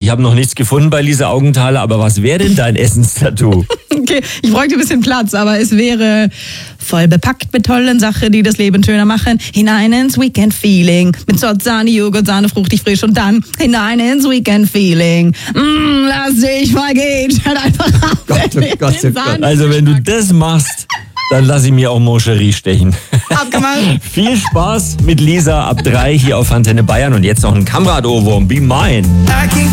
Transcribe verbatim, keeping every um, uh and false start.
habe noch nichts gefunden bei Lisa Augenthaler, aber was wäre denn dein Essenstattoo? Okay, ich bräuchte ein bisschen Platz, aber es wäre voll bepackt mit tollen Sachen, die das Leben schöner machen. Hinein ins Weekend-Feeling. Mit Zott, Sahne, Joghurt, Sahne, fruchtig, frisch und dann hinein ins Weekend-Feeling. Mm, lass dich mal gehen. Halt einfach ab. Gott, oh Gott, oh Gott. Also wenn du das machst, dann lass ich mir auch Moncherie stechen. Abgemacht. Viel Spaß mit Lisa ab drei hier auf Antenne Bayern und jetzt noch ein Kamerad-Ohrwurm. Be mine.